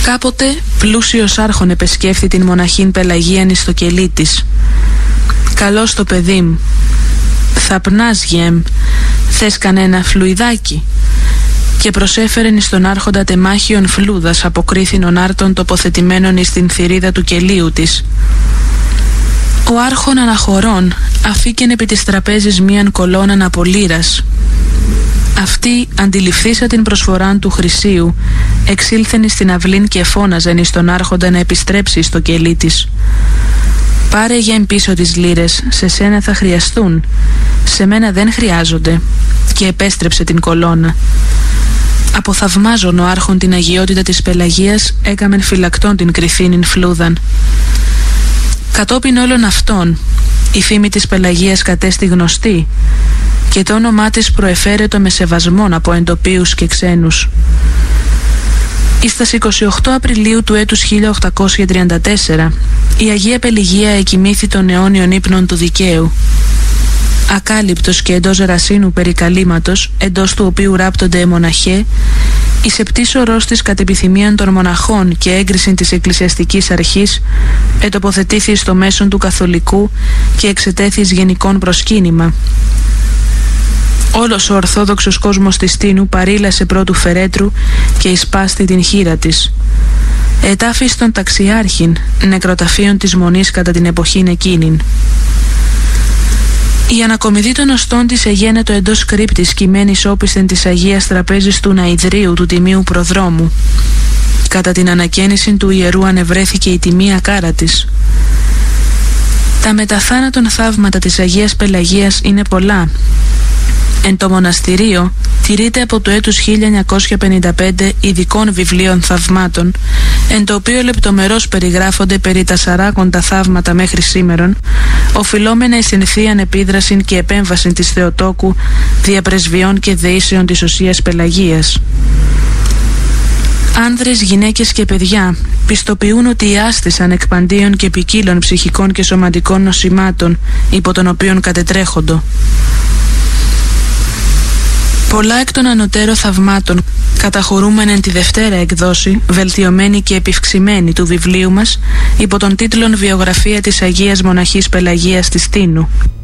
Κάποτε πλούσιος άρχον επεσκέφθη την μοναχήν Πελαγίαν στο κελί της. «Καλώς το παιδί μου, θα πνάς γεμ, θες κανένα φλουιδάκι?» Και προσέφερεν εις τον άρχοντα τεμάχιον φλούδας, αποκρίθην ον άρτων τοποθετημένων εις την θηρίδα του κελίου της. Ο άρχον αναχωρών αφήκεν επί της τραπέζης μίαν κολόναν από λίρας. Αυτή, αντιληφθήσα την προσφοράν του Χρυσίου, εξήλθεν εις την αυλήν και φώναζεν εις τον άρχοντα να επιστρέψει στο κελί της. «Πάρε γεμ πίσω τις λίρες, σε σένα θα χρειαστούν, σε μένα δεν χρειάζονται», και επέστρεψε την κολόνα. Αποθαυμάζον ο άρχον την αγιότητα της Πελαγίας, έκαμεν φυλακτών την κρυφήνην φλούδαν. Κατόπιν όλων αυτών, η φήμη της Πελαγίας κατέστη γνωστή και το όνομά της προεφέρετο με σεβασμόν από εντοπίους και ξένους. Εις τας 28 Απριλίου του έτους 1834, η Αγία Πελιγία εκοιμήθη των αιώνιων ύπνων του δικαίου. Ακάλυπτος και εντός ρασίνου περικαλήματος, εντός του οποίου ράπτονται μοναχέ, η σεπτής ορός της κατ' επιθυμίαν των μοναχών και έγκριση της εκκλησιαστικής αρχής, ετοποθετήθη στο μέσον του καθολικού και εξετέθης γενικών προσκύνημα. Όλος ο ορθόδοξος κόσμος της Τίνου παρήλασε πρώτου φερέτρου και εισπάστη την χείρα της. Ετάφης των ταξιάρχην, νεκροταφείων της Μονής κατά την εποχήν εκείνην. Η ανακομιδή των οστών της εγένετο εντός κρύπτης κειμένης όπισθεν της Αγίας Τραπέζης του Ναηδρίου του Τιμίου Προδρόμου. Κατά την ανακαίνιση του ιερού ανεβρέθηκε η τιμία κάρα της. Τα μεταθάνατον θαύματα της Αγίας Πελαγίας είναι πολλά. Εν το μοναστηρίο τηρείται από το έτους 1955 ειδικών βιβλίων θαυμάτων, εν το οποίο λεπτομερώς περιγράφονται περί τα 40 θαύματα μέχρι σήμερον, οφειλόμενα εις την θείαν επίδραση και επέμβαση της Θεοτόκου διαπρεσβειών και δεήσεων της Οσίας Πελαγίας. Άνδρες, γυναίκες και παιδιά πιστοποιούν ότι άστησαν εκ παντίων και ποικίλων ψυχικών και σωματικών νοσημάτων υπό των οποίων κατετρέχοντο. Πολλά εκ των ανωτέρω θαυμάτων καταχωρούμεν εν τη δευτέρα εκδόση, βελτιωμένη και επιυξημένη του βιβλίου μας, υπό τον τίτλον «Βιογραφία της Αγίας Μοναχής Πελαγίας της Τίνου».